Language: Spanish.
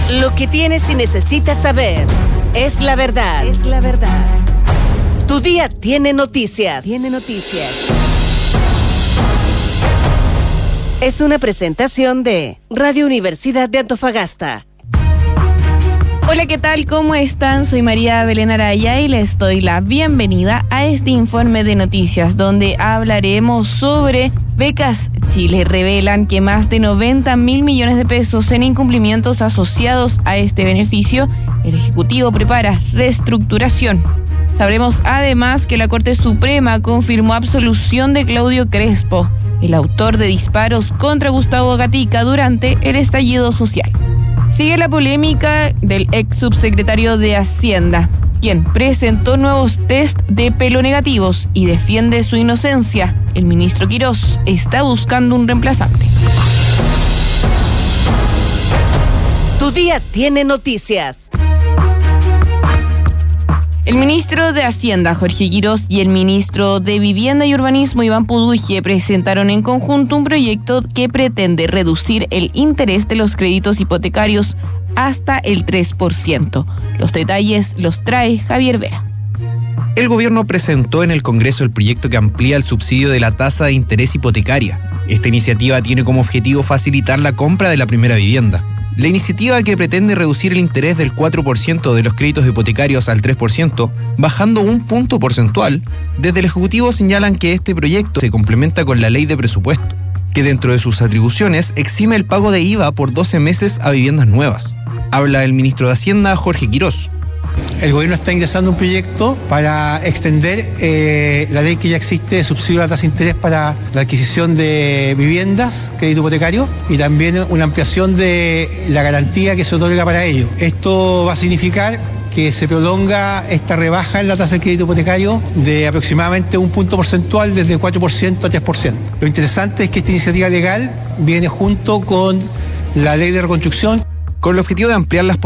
Lo que tienes y necesitas saber es la verdad. Es la verdad. Tu día tiene noticias. Tiene noticias. Es una presentación de Radio Universidad de Antofagasta. Hola, ¿qué tal? ¿Cómo están? Soy María Belén Araya y les doy la bienvenida a este informe de noticias donde hablaremos sobre Becas Chile. Revelan que más de 90.000 millones de pesos en incumplimientos asociados a este beneficio. El Ejecutivo prepara reestructuración. Sabremos además que la Corte Suprema confirmó absolución de Claudio Crespo, el autor de disparos contra Gustavo Gatica durante el estallido social. Sigue la polémica del ex subsecretario de Hacienda, quien presentó nuevos test de pelo negativos y defiende su inocencia. El ministro Quirós está buscando un reemplazante. Tu día tiene noticias. El ministro de Hacienda, Jorge Quirós, y el ministro de Vivienda y Urbanismo, Iván Puduje, presentaron en conjunto un proyecto que pretende reducir el interés de los créditos hipotecarios hasta el 3%. Los detalles los trae Javier Vera. El gobierno presentó en el Congreso el proyecto que amplía el subsidio de la tasa de interés hipotecaria. Esta iniciativa tiene como objetivo facilitar la compra de la primera vivienda. La iniciativa, que pretende reducir el interés del 4% de los créditos hipotecarios al 3%, bajando un punto porcentual, desde el Ejecutivo señalan que este proyecto se complementa con la ley de presupuesto, que dentro de sus atribuciones exime el pago de IVA por 12 meses a viviendas nuevas. Habla el ministro de Hacienda, Jorge Quirós. El gobierno está ingresando un proyecto para extender la ley que ya existe de subsidio a la tasa de interés para la adquisición de viviendas, crédito hipotecario, y también una ampliación de la garantía que se otorga para ello. Esto va a significar que se prolonga esta rebaja en la tasa de crédito hipotecario de aproximadamente un punto porcentual desde 4% a 3%. Lo interesante es que esta iniciativa legal viene junto con la ley de reconstrucción, con el objetivo de ampliar las